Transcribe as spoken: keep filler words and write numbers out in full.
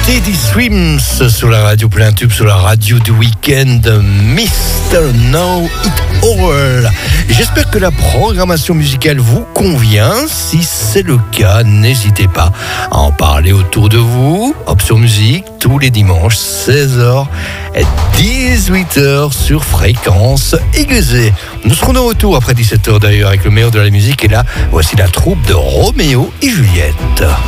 Teddy Swims sur la radio plein tube, sur la radio du week-end, mister Know It All. J'espère que la programmation musicale vous convient. Si c'est le cas, n'hésitez pas à en parler autour de vous. Option musique, tous les dimanches, seize heures et dix-huit heures sur Fréquence Aiguisée. Nous serons de retour après dix-sept heures d'ailleurs avec le meilleur de la musique. Et là, voici la troupe de Roméo et Juliette.